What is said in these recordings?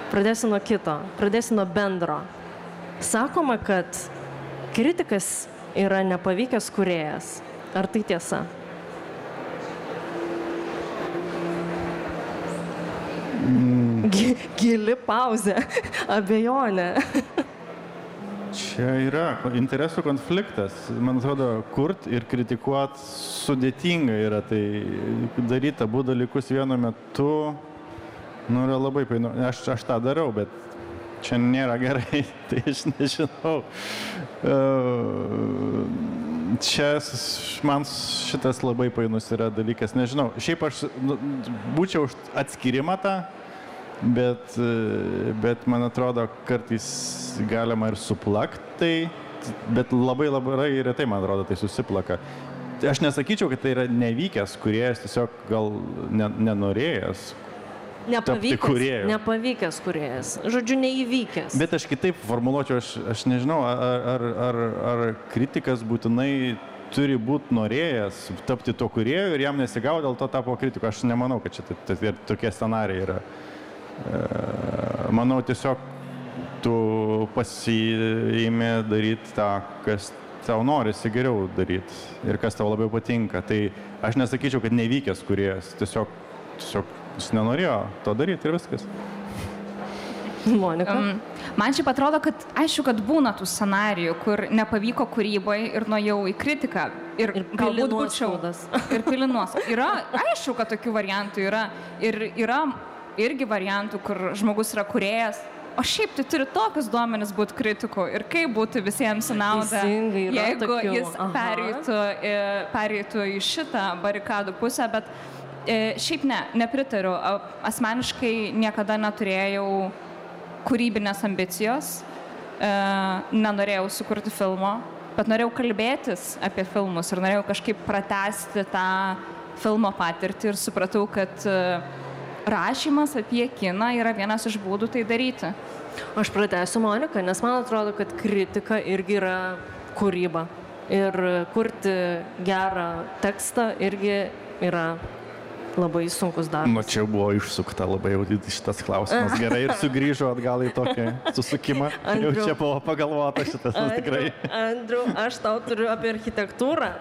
Pradėsiu nuo kito, pradėsiu nuo bendro. Sakoma, kad kritikas yra nepavykęs kūrėjas. Ar tai tiesa? Gili pauzė, abejonė. Čia yra interesų konfliktas. Man atrodo, kurt ir kritikuot sudėtinga yra. Tai daryti abu dalykus vienu metu, yra labai painu. Aš tą darau, bet čia nėra gerai, tai aš nežinau. Čia man šitas labai painus yra dalykas, nežinau. Šiaip aš būčiau už atskirimą tą, bet man atrodo, kartais galima ir suplakt tai, bet labai retai, man atrodo, tai susiplaka. Aš nesakyčiau, kad tai yra nevykęs kūrėjas, tiesiog gal nenorėjęs. Nepavykęs kūrėjas. Žodžiu, neįvykęs. Bet aš kitaip formuluočiau, aš nežinau, ar kritikas būtinai turi būti norėjęs tapti to kūrėjų ir jam nesigavo, dėl to tapo kritiku. Aš nemanau, kad čia tokie scenarijai yra. Manau, tiesiog tu pasiimi daryti tą, kas tau norisi geriau daryti ir kas tau labiau patinka. Tai aš nesakyčiau, kad nevykęs kūrėjas. Tiesiog jis nenorėjo to daryti ir viskas. Monika? Man šiaip atrodo, kad aišku, kad būna tų scenarijų, kur nepavyko kūryboje ir nuėjau į kritiką. Ir galbūt būčiau. Ir pilinuos. Yra, aišku, kad tokių variantų yra. Ir yra irgi variantų, kur žmogus yra kūrėjas. O šiaip tai turi tokius duomenis būti kritiku. Ir kaip būtų visiems į naudą, jeigu jis pereitų į šitą barikadų pusę. Bet šiaip nepritariu. Asmeniškai niekada neturėjau kūrybinės ambicijos, nenorėjau sukurti filmo, bet norėjau kalbėtis apie filmus ir norėjau kažkaip pratęsti tą filmo patirtį ir supratau, kad rašymas apie kiną yra vienas iš būdų tai daryti. Aš pratęsiu Moniką, nes man atrodo, kad kritika irgi yra kūryba. Ir kurti gerą tekstą irgi yra labai sunkus darbas. Nu, čia buvo išsukta labai jau šitas klausimas. Gerai, ir sugrįžo atgal į tokį susukimą. Jau čia buvo pagalvota šitas tikrai. Andriau, aš tau turiu apie architektūrą.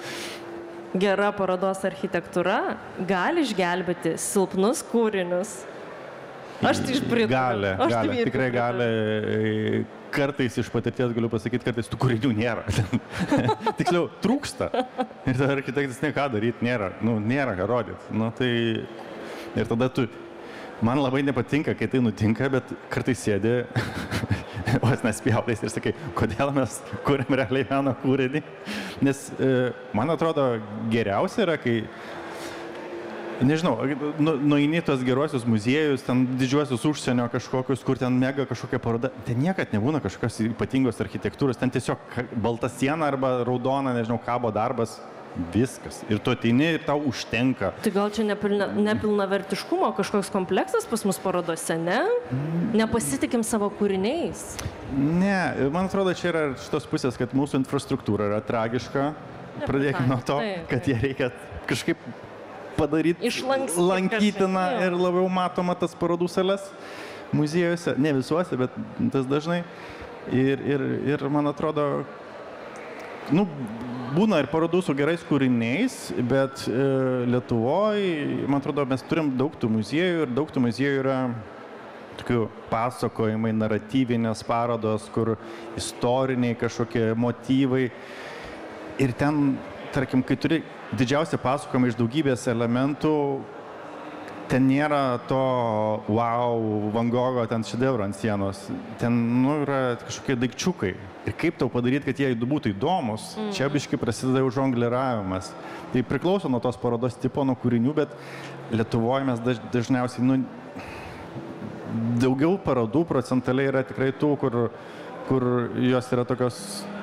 Gera parodos architektūra gali išgelbėti silpnus kūrinius. Aš tai išpritariu. Gali, tikrai gali. Kartais iš patirties galiu pasakyti, kartais tų kūrinių nėra. Tiksliau, trūksta. Ir tada architektas ką daryti nėra. Nėra ką rodyti. Tai... Ir tada man labai nepatinka, kai tai nutinka, bet kartais sėdi vos nespjautais ir sakai, kodėl mes kuriam realiai meno kūrinį. Nes man atrodo geriausia yra, kai nežinau, nueini tos geruosius muziejus, ten didžiuosius užsienio kažkokius, kur ten mega kažkokia paroda, ten niekad nebūna kažkokios ypatingos architektūros, ten tiesiog balta siena arba raudona, nežinau, kabo darbas, viskas. Ir tu ateini ir tau užtenka. Tai gal čia nepilnavertiškumo kažkoks kompleksas pas mus parodose, ne? Nepasitikim savo kūriniais? Ne, man atrodo, čia yra šitos pusės, kad mūsų infrastruktūra yra tragiška. Pradėkime nuo to, kad ją reikia kažkaip padaryti lankytiną ir labiau matoma tas parodų sales muziejuose, ne visuose, bet tas dažnai. Ir man atrodo, būna ir parodų su gerais kūriniais, bet Lietuvoje, man atrodo, mes turim daug tų muziejų ir daug tų muziejų yra tokių pasakojimai, naratyvinės parodos, kur istoriniai kažkokie motyvai. Ir ten, tarkim, kai turi didžiausią pasakojimą iš daugybės elementų, ten nėra to wow, Van Gogho ten šedevro ant sienos. Ten yra kažkokie daikčiukai. Ir kaip tau padaryti, kad jie būtų įdomus, čia biškai prasideda jau žongliravimas. Tai priklauso nuo tos parodos tipo, nuo kūrinių, bet Lietuvoje mes dažniausiai, daugiau parodų procentaliai yra tikrai tų, kur jos yra tokios,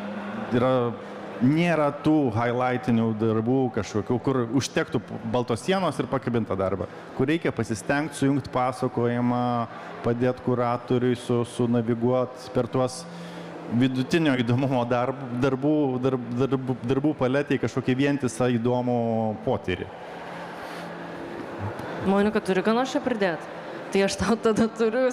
nėra tų highlightinių darbų kažkokių, kur užtektų baltos sienos ir pakabintą darbą, kur reikia pasistengti, sujungti pasakojimą, padėti kuratoriui, sunaviguoti per tuos vidutinio įdomumo darbų paletį į kažkokį vientisą įdomų potyrį. Monika, turi ką nors čia pridėti? Tai aš tau tada turiu